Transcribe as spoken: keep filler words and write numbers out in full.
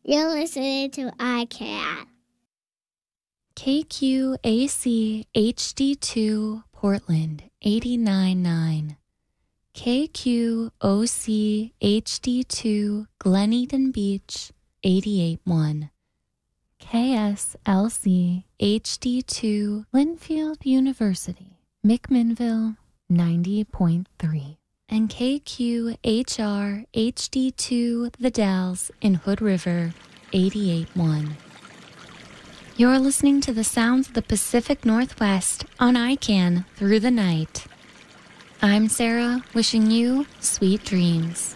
You're listening to I C A N. K Q A C H D two Portland eighty-nine point nine. K Q O C H D two Glen Eden Beach eighty-eight point one. K S L C H D two Linfield University McMinnville ninety point three. And K Q H R H D two The Dalles in Hood River eighty-eight point one. You're listening to the sounds of the Pacific Northwest on I C A N through the night. I'm Sarah, wishing you sweet dreams.